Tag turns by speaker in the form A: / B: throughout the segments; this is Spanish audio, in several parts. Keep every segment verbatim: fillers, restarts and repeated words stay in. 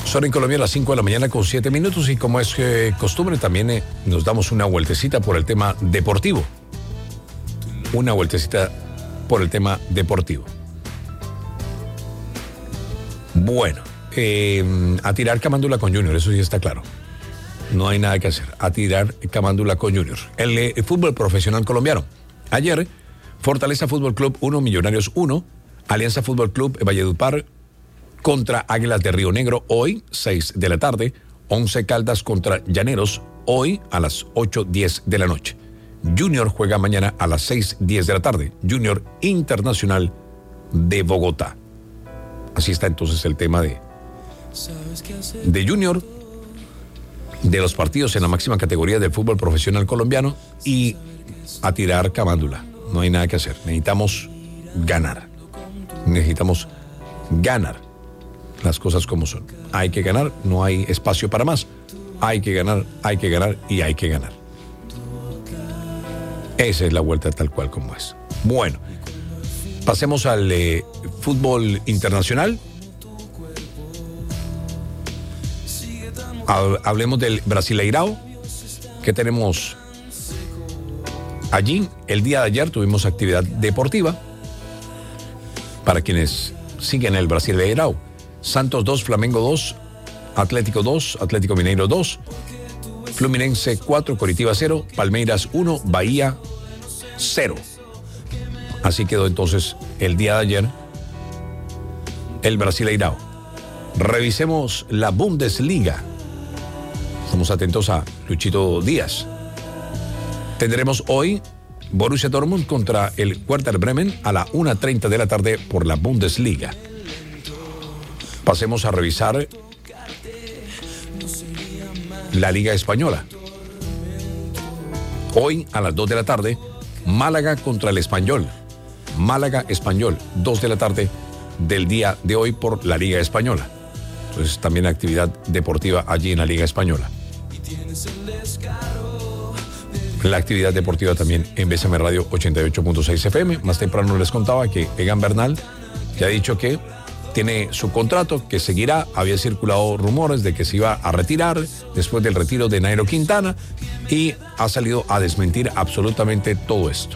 A: Son en Colombia a las cinco de la mañana con siete minutos y como es eh, costumbre también eh, nos damos una vueltecita por el tema deportivo. Una vueltecita por el tema deportivo. Bueno, eh, a tirar camándula con Junior, eso sí está claro. No hay nada que hacer, a tirar camándula con Junior. El, eh, el fútbol profesional colombiano. Ayer, Fortaleza Fútbol Club uno, Millonarios uno, Alianza Fútbol Club Valledupar contra Águilas de Río Negro, hoy, seis de la tarde. Once Caldas contra Llaneros, hoy a las ocho diez de la noche. Junior juega mañana a las seis diez de la tarde. Junior Internacional de Bogotá. Así está entonces el tema de, de Junior, de los partidos en la máxima categoría del fútbol profesional colombiano y a tirar camándula. No hay nada que hacer. Necesitamos ganar. Necesitamos ganar. Las cosas como son. Hay que ganar, no hay espacio para más. Hay que ganar, hay que ganar y hay que ganar. Esa es la vuelta tal cual como es. Bueno, pasemos al eh, fútbol internacional. Hablemos del Brasileirao. ¿Qué tenemos allí? El día de ayer tuvimos actividad deportiva. Para quienes siguen el Brasileirao. Santos dos, Flamengo dos, Atlético dos, Atlético Mineiro dos, Fluminense cuatro, Coritiba cero, Palmeiras uno, Bahía cero. Así quedó entonces el día de ayer el Brasileirao. Revisemos la Bundesliga. Estamos atentos a Luchito Díaz. Tendremos hoy Borussia Dortmund contra el Werder Bremen a la una treinta de la tarde por la Bundesliga. Pasemos a revisar la Liga Española. Hoy a las dos de la tarde, Málaga contra el Español. Málaga Español, dos de la tarde del día de hoy por la Liga Española. Entonces también actividad deportiva allí en la Liga Española. La actividad deportiva también en B S M Radio ochenta y ocho punto seis F M. Más temprano les contaba que Egan Bernal ya ha dicho que tiene su contrato, que seguirá. Había circulado rumores de que se iba a retirar después del retiro de Nairo Quintana y ha salido a desmentir absolutamente todo esto.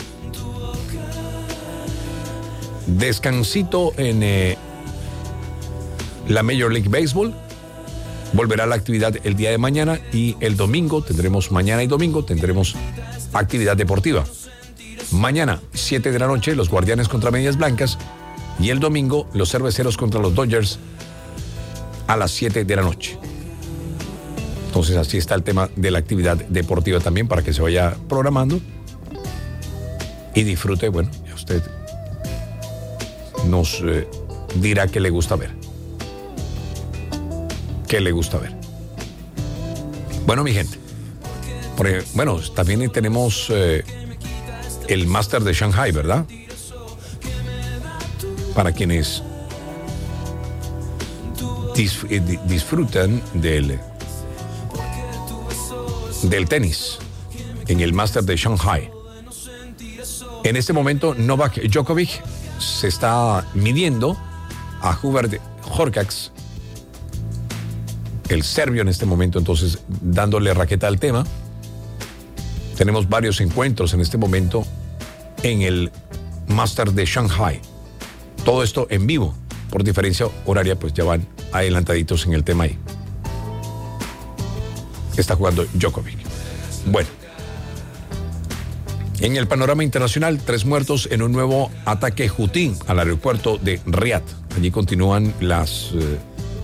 A: Descansito en eh, la Major League Baseball. Volverá la actividad el día de mañana y el domingo tendremos, mañana y domingo tendremos actividad deportiva. Mañana, siete de la noche, los Guardianes contra Medias Blancas. Y el domingo, los Cerveceros contra los Dodgers a las siete de la noche. Entonces, así está el tema de la actividad deportiva también para que se vaya programando y disfrute. Bueno, ya usted nos eh, dirá qué le gusta ver. ¿Qué le gusta ver? Bueno, mi gente. Por, bueno, también tenemos eh, el Master de Shanghai, ¿verdad? Para quienes dis, eh, disfrutan del, del tenis en el Master de Shanghai. En este momento, Novak Djokovic se está midiendo a Hubert Hurkacz, el serbio en este momento, entonces dándole raqueta al tema. Tenemos varios encuentros en este momento en el Master de Shanghai. Todo esto en vivo, por diferencia horaria, pues ya van adelantaditos en el tema ahí. Está jugando Djokovic. Bueno, en el panorama internacional, tres muertos en un nuevo ataque Houthi al aeropuerto de Riad. Allí continúan las eh,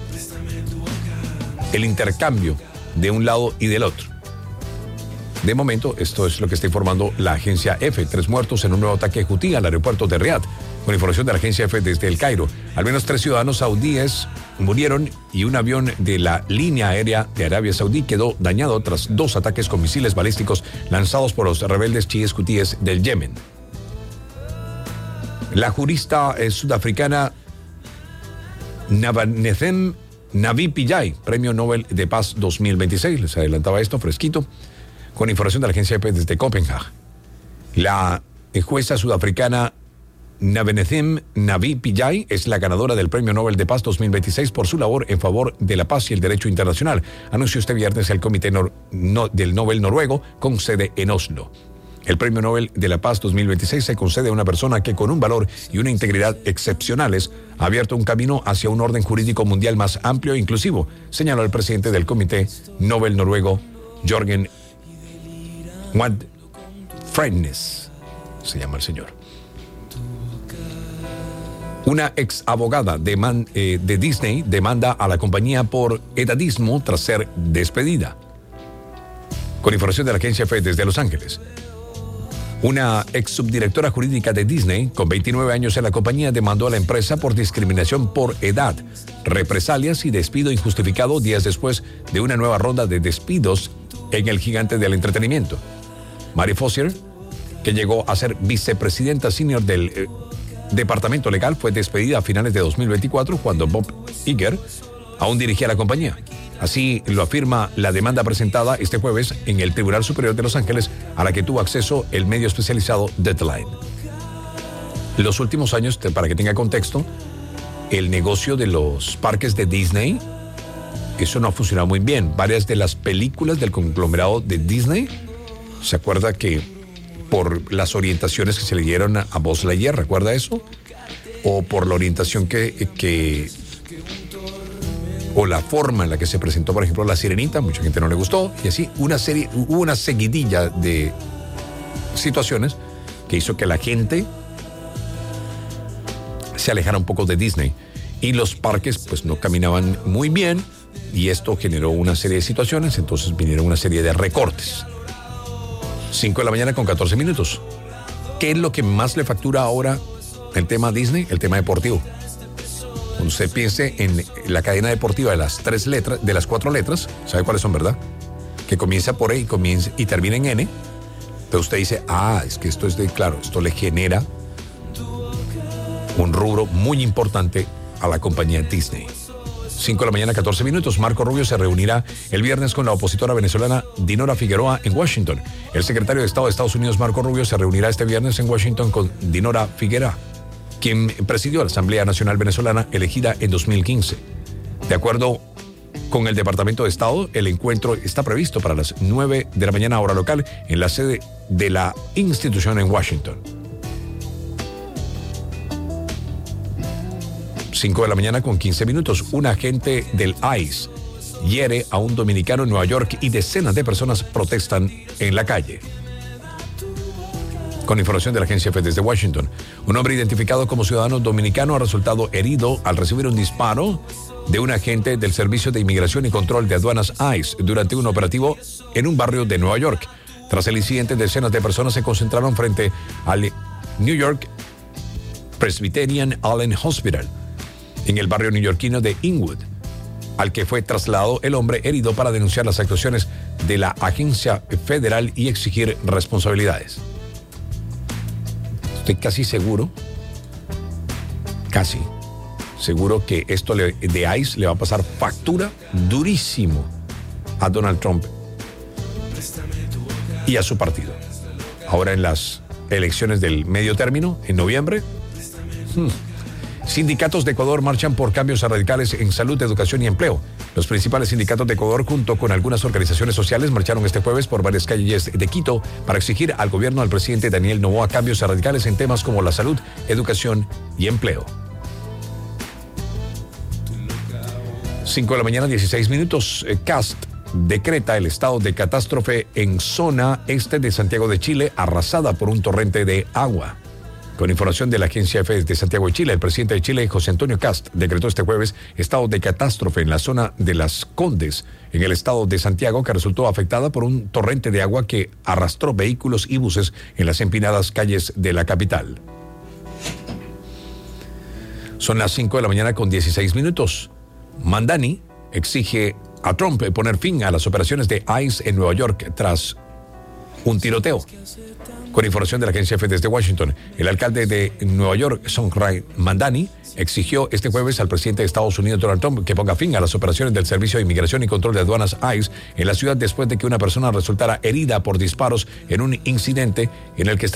A: el intercambio de un lado y del otro. De momento, esto es lo que está informando la agencia F. Tres muertos en un nuevo ataque Houthi al aeropuerto de Riad. Con información de la agencia F desde el Cairo. Al menos tres ciudadanos saudíes murieron y un avión de la línea aérea de Arabia Saudí quedó dañado tras dos ataques con misiles balísticos lanzados por los rebeldes chiíes hutíes del Yemen. La jurista eh, sudafricana Navanethem Navi Pillay, Premio Nobel de Paz dos mil veintiséis, les adelantaba esto fresquito, con información de la agencia E P desde Copenhague. La jueza sudafricana Navenethim Navi Pillay es la ganadora del Premio Nobel de Paz dos mil veintiséis por su labor en favor de la paz y el derecho internacional, anunció este viernes el Comité Nor- no- del Nobel noruego con sede en Oslo. El Premio Nobel de la Paz dos mil veintiséis se concede a una persona que con un valor y una integridad excepcionales ha abierto un camino hacia un orden jurídico mundial más amplio e inclusivo, señaló el presidente del Comité Nobel noruego, Jørgen Frednes, se llama el señor. Una ex abogada de, man, eh, de Disney demanda a la compañía por edadismo tras ser despedida. Con información de la agencia F desde Los Ángeles. Una ex subdirectora jurídica de Disney, con veintinueve años en la compañía, demandó a la empresa por discriminación por edad, represalias y despido injustificado días después de una nueva ronda de despidos en el gigante del entretenimiento. Mary Foster, que llegó a ser vicepresidenta senior del eh, departamento legal, fue despedida a finales de dos mil veinticuatro cuando Bob Iger aún dirigía la compañía. Así lo afirma la demanda presentada este jueves en el Tribunal Superior de Los Ángeles, a la que tuvo acceso el medio especializado Deadline. Los últimos años, para que tenga contexto, el negocio de los parques de Disney, eso no ha funcionado muy bien. Varias de las películas del conglomerado de Disney, ¿se acuerda que por las orientaciones que se le dieron a Buzz Lightyear, recuerda eso? O por la orientación que... que o la forma en la que se presentó, por ejemplo, La Sirenita, mucha gente no le gustó, y así una serie, hubo una seguidilla de situaciones que hizo que la gente se alejara un poco de Disney, y los parques pues no caminaban muy bien, y esto generó una serie de situaciones. Entonces vinieron una serie de recortes. cinco de la mañana con catorce minutos. ¿Qué es lo que más le factura ahora el tema Disney? El tema deportivo. Cuando usted piense en la cadena deportiva de las tres letras, de las cuatro letras, ¿sabe cuáles son, verdad? Que comienza por E y, comienza, y termina en N. Pero usted dice, ah, es que esto es de, claro, esto le genera un rubro muy importante a la compañía Disney. cinco de la mañana, catorce minutos. Marco Rubio se reunirá el viernes con la opositora venezolana Dinora Figueroa en Washington. El secretario de Estado de Estados Unidos, Marco Rubio, se reunirá este viernes en Washington con Dinora Figueroa, quien presidió la Asamblea Nacional Venezolana elegida en dos mil quince. De acuerdo con el Departamento de Estado, el encuentro está previsto para las nueve de la mañana hora local en la sede de la institución en Washington. cinco de la mañana con quince minutos. Un agente del I C E hiere a un dominicano en Nueva York y decenas de personas protestan en la calle. Con información de la agencia F desde Washington, un hombre identificado como ciudadano dominicano ha resultado herido al recibir un disparo de un agente del Servicio de Inmigración y Control de Aduanas I C E durante un operativo en un barrio de Nueva York. Tras el incidente, decenas de personas se concentraron frente al New York Presbyterian Allen Hospital en el barrio neoyorquino de Inwood, al que fue trasladado el hombre herido para denunciar las actuaciones de la agencia federal y exigir responsabilidades. Estoy casi seguro, casi seguro que esto le, de I C E le va a pasar factura durísimo a Donald Trump y a su partido. Ahora en las elecciones del medio término, en noviembre, hmm, sindicatos de Ecuador marchan por cambios radicales en salud, educación y empleo. Los principales sindicatos de Ecuador, junto con algunas organizaciones sociales, marcharon este jueves por varias calles de Quito para exigir al gobierno del presidente Daniel Noboa cambios radicales en temas como la salud, educación y empleo. cinco de la mañana, dieciséis minutos. Cast decreta el estado de catástrofe en zona este de Santiago de Chile, arrasada por un torrente de agua. Con información de la agencia F de Santiago de Chile, el presidente de Chile, José Antonio Cast, decretó este jueves estado de catástrofe en la zona de Las Condes, en el estado de Santiago, que resultó afectada por un torrente de agua que arrastró vehículos y buses en las empinadas calles de la capital. Son las cinco de la mañana con dieciséis minutos. Mandani exige a Trump poner fin a las operaciones de I C E en Nueva York tras un tiroteo. Con información de la agencia F desde Washington, el alcalde de Nueva York, Sonjay Mandani, exigió este jueves al presidente de Estados Unidos, Donald Trump, que ponga fin a las operaciones del Servicio de Inmigración y Control de Aduanas I C E en la ciudad después de que una persona resultara herida por disparos en un incidente en el que